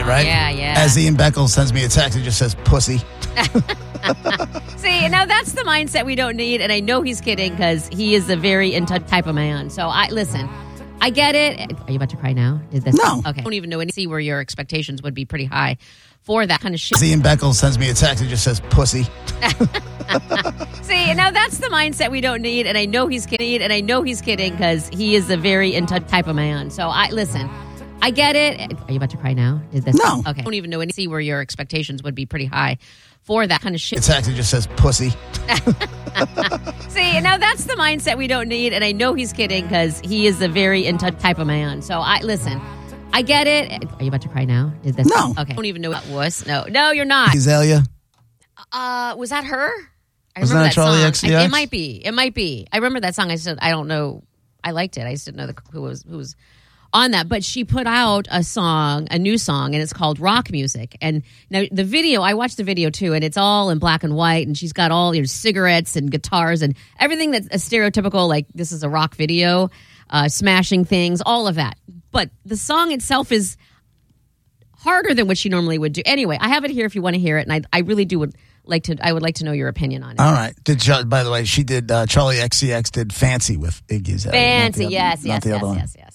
right? Yeah. As Ian Beckel sends me a text, it just says pussy. See, now that's the mindset we don't need, and I know he's kidding because he is a very in-touch type of man. So, listen, I get it. Are you about to cry now? No. Okay. I don't even know and see where your expectations would be pretty high for that kind of shit. As Ian Beckel sends me a text, it just says pussy. See, now that's the mindset we don't need, and I know he's kidding, because he is a very in-touch type of man. So, listen, I get it. Are you about to cry now? No. Okay. I don't even know and see where your expectations would be pretty high for that kind of shit. The text, it just says pussy. See, now that's the mindset we don't need, and I know he's kidding because he is a very in-touch type of man. So, listen, I get it. Are you about to cry now? No. Okay. I don't even know what wuss. No, you're not. Azalea. Was that her? I Wasn't remember that Charlie song. XCX? It might be. I remember that song. I said, I don't know. I liked it. I just didn't know who was on that. But she put out a new song, and it's called Rock Music. And now the video, I watched the video too, and it's all in black and white, and she's got all cigarettes and guitars and everything that's a stereotypical, like this is a rock video, smashing things, all of that. But the song itself is harder than what she normally would do. Anyway, I have it here if you want to hear it, and I really would like to know your opinion on it. All right. By the way, she did, Charlie XCX did Fancy with Iggy Azalea. Fancy, yes.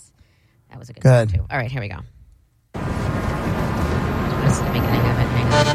That was a good song, too. All right, here we go. This is the beginning of it. Hang on.